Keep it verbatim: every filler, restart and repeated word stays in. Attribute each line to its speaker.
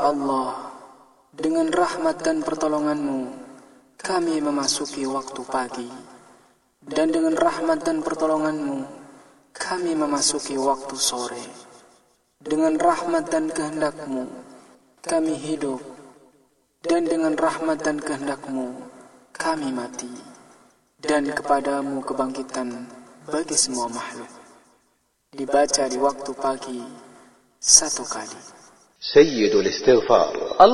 Speaker 1: Allah, dengan rahmat dan pertolongan-Mu, kami memasuki waktu pagi. Dan dengan rahmat dan pertolongan-Mu, kami memasuki waktu sore. Dengan rahmat dan kehendak-Mu, kami hidup. Dan dengan rahmat dan kehendak-Mu, kami mati. Dan kepadamu kebangkitan bagi semua makhluk. Dibaca di waktu pagi satu kali.
Speaker 2: Sayyidul Istighfar.